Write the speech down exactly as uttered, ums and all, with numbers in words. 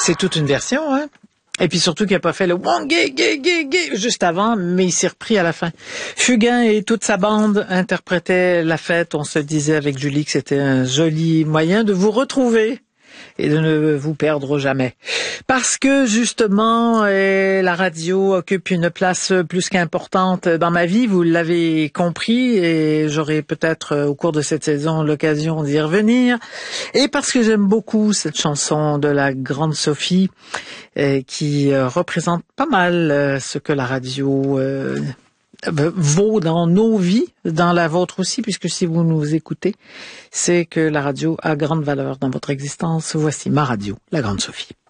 C'est toute une version, hein? Et puis surtout qu'il n'a pas fait le one gay, gay, gay, gay juste avant, mais il s'est repris à la fin. Fugain et toute sa bande interprétaient La Fête. On se disait avec Julie que c'était un joli moyen de vous retrouver et de ne vous perdre jamais. Parce que justement, euh, la radio occupe une place plus qu'importante dans ma vie, vous l'avez compris, et j'aurai peut-être euh, au cours de cette saison l'occasion d'y revenir. Et parce que j'aime beaucoup cette chanson de la grande Sophie, euh, qui euh, représente pas mal euh, ce que la radio euh, vaut dans nos vies, dans la vôtre aussi, puisque si vous nous écoutez, c'est que la radio a grande valeur dans votre existence. Voici ma radio, la grande Sophie.